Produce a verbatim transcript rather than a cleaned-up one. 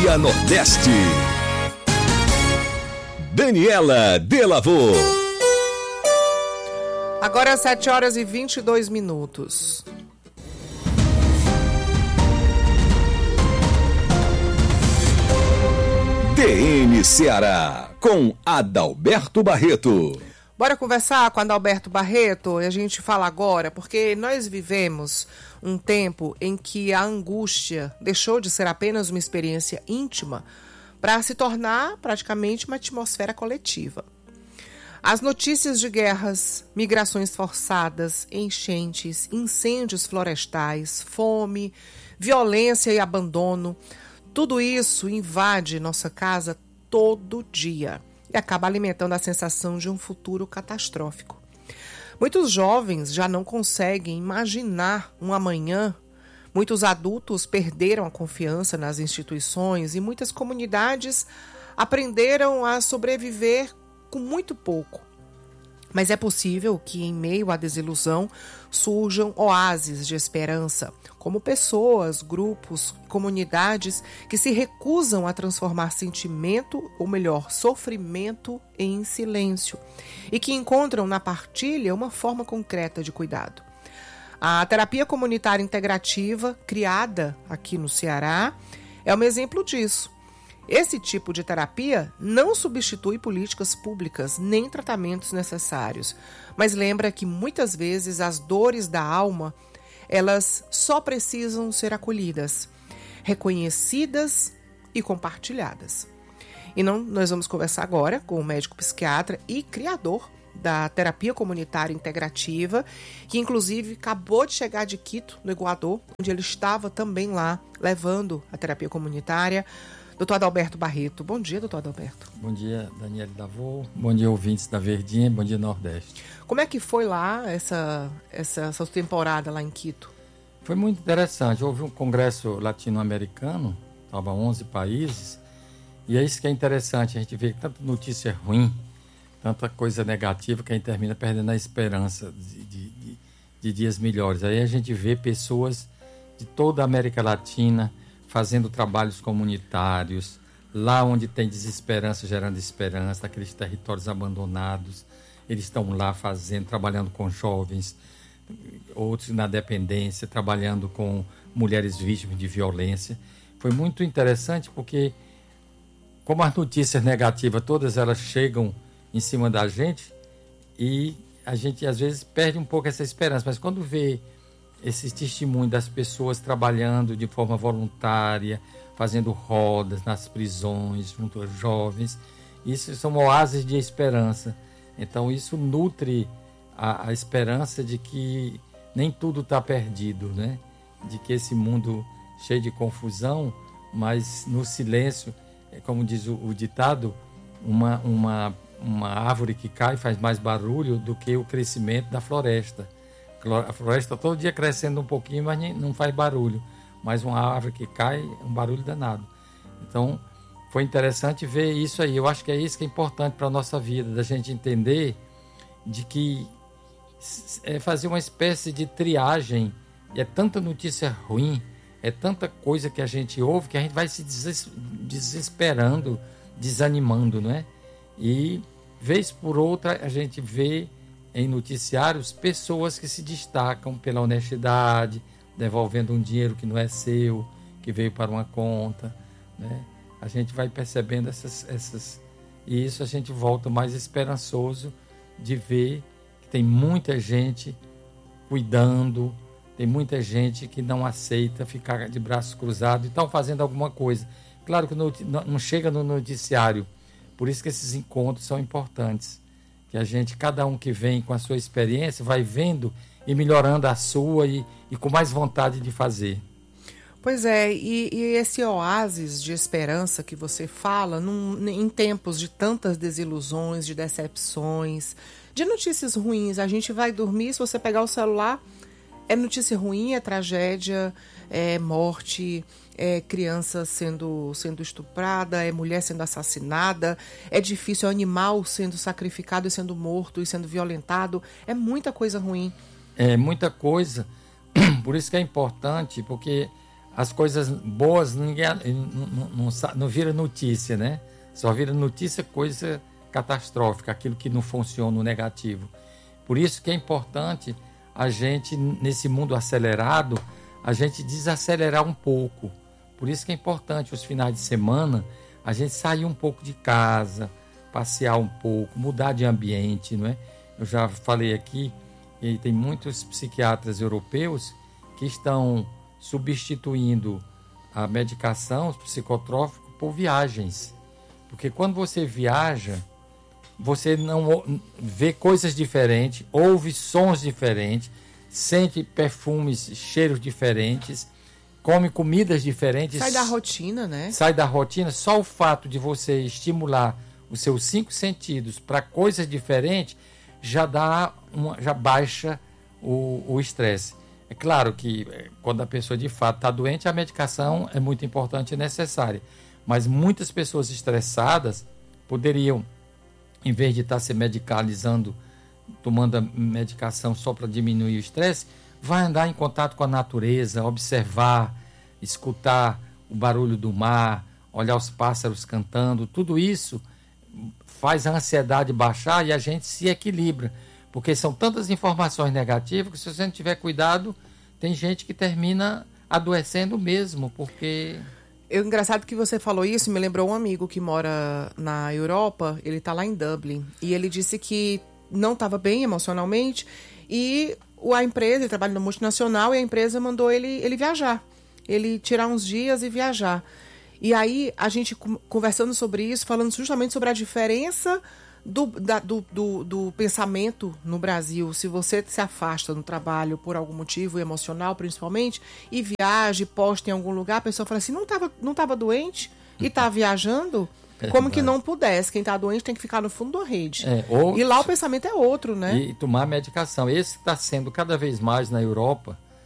Dia Nordeste. Daniela Delavô. Agora sete horas e vinte e dois minutos. D N Ceará, com Adalberto Barreto. Bora conversar com Adalberto Barreto? E a gente fala agora, porque nós vivemos um tempo em que a angústia deixou de ser apenas uma experiência íntima para se tornar praticamente uma atmosfera coletiva. As notícias de guerras, migrações forçadas, enchentes, incêndios florestais, fome, violência e abandono, tudo isso invade nossa casa todo dia e acaba alimentando a sensação de um futuro catastrófico. Muitos jovens já não conseguem imaginar um amanhã. Muitos adultos perderam a confiança nas instituições e muitas comunidades aprenderam a sobreviver com muito pouco. Mas é possível que, em meio à desilusão, surjam oásis de esperança, como pessoas, grupos, comunidades que se recusam a transformar sentimento, ou melhor, sofrimento, em silêncio, e que encontram na partilha uma forma concreta de cuidado. A terapia comunitária integrativa, criada aqui no Ceará, é um exemplo disso. Esse tipo de terapia não substitui políticas públicas nem tratamentos necessários, mas lembra que muitas vezes as dores da alma, elas só precisam ser acolhidas, reconhecidas e compartilhadas. E não, nós vamos conversar agora com o médico psiquiatra e criador da terapia comunitária integrativa, que inclusive acabou de chegar de Quito, no Equador, onde ele estava também lá levando a terapia comunitária. doutor Adalberto Barreto. Bom dia, doutor Adalberto. Bom dia, Daniela Delavô. Bom dia, ouvintes da Verdinha. Bom dia, Nordeste. Como é que foi lá essa, essa, essa temporada lá em Quito? Foi muito interessante. Houve um congresso latino-americano, estava onze países, e é isso que é interessante. A gente vê tanta notícia ruim, tanta coisa negativa, que a gente termina perdendo a esperança de, de, de, de dias melhores. Aí a gente vê pessoas de toda a América Latina fazendo trabalhos comunitários, lá onde tem desesperança, gerando esperança, aqueles territórios abandonados, eles estão lá fazendo, trabalhando com jovens, outros na dependência, trabalhando com mulheres vítimas de violência. Foi muito interessante porque, como as notícias negativas, todas elas chegam em cima da gente e a gente às vezes perde um pouco essa esperança, mas quando vê esse testemunho das pessoas trabalhando de forma voluntária, fazendo rodas nas prisões, junto aos jovens, isso são oásis de esperança. Então isso nutre a, a esperança de que nem tudo está perdido, né? De que esse mundo cheio de confusão, mas no silêncio, como diz o, o ditado, uma, uma, uma árvore que cai faz mais barulho do que o crescimento da floresta. A floresta todo dia crescendo um pouquinho, mas não faz barulho. Mas uma árvore que cai é um barulho danado. Então, foi interessante ver isso aí. Eu acho que é isso que é importante para a nossa vida, da gente entender de que é fazer uma espécie de triagem. E é tanta notícia ruim, é tanta coisa que a gente ouve, que a gente vai se deses- desesperando, desanimando, não é? E, vez por outra, a gente vê em noticiários pessoas que se destacam pela honestidade, devolvendo um dinheiro que não é seu, que veio para uma conta, né? A gente vai percebendo essas, essas... E isso a gente volta mais esperançoso de ver que tem muita gente cuidando, tem muita gente que não aceita ficar de braços cruzados e estão fazendo alguma coisa. Claro que não, não chega no noticiário, por isso que esses encontros são importantes. Que a gente, cada um que vem com a sua experiência, vai vendo e melhorando a sua e, e com mais vontade de fazer. Pois é, e, e esse oásis de esperança que você fala, num, em tempos de tantas desilusões, de decepções, de notícias ruins, a gente vai dormir, se você pegar o celular, é notícia ruim, é tragédia, é morte, é criança sendo, sendo estuprada, é mulher sendo assassinada, é difícil, é animal sendo sacrificado e sendo morto e sendo violentado, é muita coisa ruim. É muita coisa, por isso que é importante, porque as coisas boas ninguém não, não, não, não vira notícia, né? Só vira notícia coisa catastrófica, aquilo que não funciona, o negativo. Por isso que é importante a gente, nesse mundo acelerado, a gente desacelerar um pouco. Por isso que é importante os finais de semana a gente sair um pouco de casa, passear um pouco, mudar de ambiente, não é? Eu já falei aqui, e tem muitos psiquiatras europeus que estão substituindo a medicação, os psicotrópicos, por viagens. Porque quando você viaja, você não vê coisas diferentes, ouve sons diferentes, sente perfumes, cheiros diferentes, come comidas diferentes. Sai da rotina, né? Sai da rotina. Só o fato de você estimular os seus cinco sentidos para coisas diferentes já dá uma, já baixa o estresse. É claro que quando a pessoa de fato está doente, a medicação é muito importante e necessária. Mas muitas pessoas estressadas poderiam, em vez de estar se medicalizando, tomando a medicação só para diminuir o estresse, vai andar em contato com a natureza, observar, escutar o barulho do mar, olhar os pássaros cantando. Tudo isso faz a ansiedade baixar e a gente se equilibra. Porque são tantas informações negativas que, se você não tiver cuidado, tem gente que termina adoecendo mesmo, porque... É engraçado que você falou isso, me lembrou um amigo que mora na Europa, ele está lá em Dublin, e ele disse que não estava bem emocionalmente, e a empresa, ele trabalha no multinacional, e a empresa mandou ele, ele viajar, ele tirar uns dias e viajar. E aí, a gente conversando sobre isso, falando justamente sobre a diferença do, da, do, do, do pensamento no Brasil. Se você se afasta no trabalho por algum motivo, emocional principalmente, e viaja e posta em algum lugar, a pessoa fala assim, não estava não tava doente e está viajando? É como verdade. Que não pudesse. Quem está doente tem que ficar no fundo da rede. É, ou... E lá o pensamento é outro, né? E tomar medicação. Esse está sendo cada vez mais na Europa,